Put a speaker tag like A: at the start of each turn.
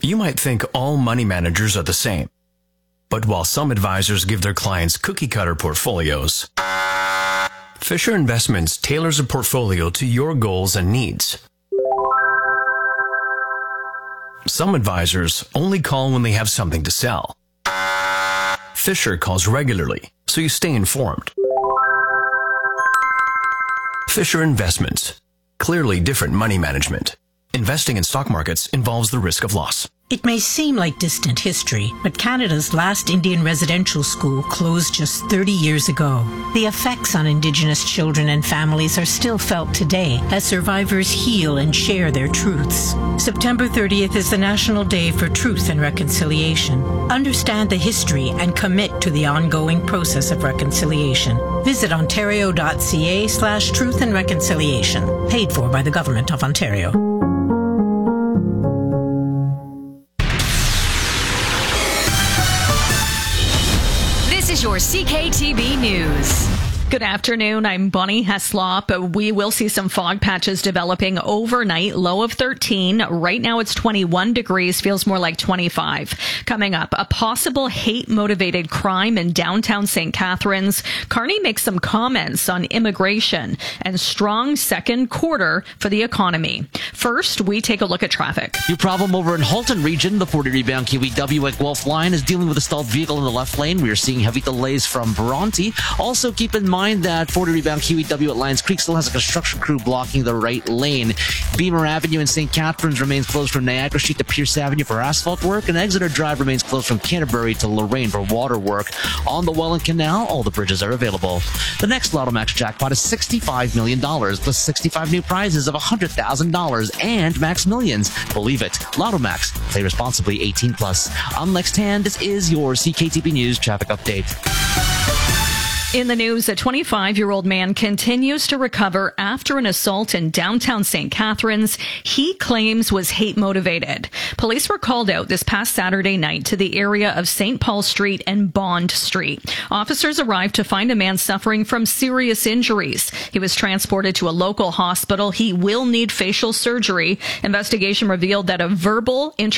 A: You might think all money managers are the same. But while some advisors give their clients cookie-cutter portfolios, Fisher Investments tailors a portfolio to your goals and needs. Some advisors only call when they have something to sell. Fisher calls regularly, so you stay informed. Fisher Investments. Clearly different money management. Investing in stock markets involves the risk of loss.
B: It may seem like distant history, but Canada's last Indian residential school closed just 30 years ago. The effects on Indigenous children and families are still felt today as survivors heal and share their truths. September 30th is the National Day for Truth and Reconciliation. Understand the history and commit to the ongoing process of reconciliation. Visit ontario.ca/truth and reconciliation. Paid for by the Government of Ontario.
C: This is your CKTB News.
D: Good afternoon. I'm Bonnie Heslop. We will see some fog patches developing overnight, low of 13. Right now it's 21 degrees, feels more like 25. Coming up, a possible hate-motivated crime in downtown St. Catharines. Carney makes some comments on immigration and strong second quarter for the economy. First, we take a look at traffic.
E: Your problem over in Halton region, the 40 rebound Kiwi-W at Guelph line is dealing with a stalled vehicle in the left lane. We are seeing heavy delays from Bronte. Also keep in mind that 40 rebound Kiwi-W at Lions Creek still has a construction crew blocking the right lane. Beamer Avenue in St. Catharines remains closed from Niagara Street to Pierce Avenue for asphalt work, and Exeter Drive remains closed from Canterbury to Lorraine for water work. On the Welland Canal, all the bridges are available. The next Lotto Max jackpot is $65 million, plus 65 new prizes of $100,000 and Max Millions. Believe it. Lotto Max. Play responsibly, 18 plus. I'm Lex Tan. This is your CKTB News traffic update.
D: In the news, a 25-year-old man continues to recover after an assault in downtown St. Catharines he claims was hate-motivated. Police were called out this past Saturday night to the area of St. Paul Street and Bond Street. Officers arrived to find a man suffering from serious injuries. He was transported to a local hospital. He will need facial surgery. Investigation revealed that a verbal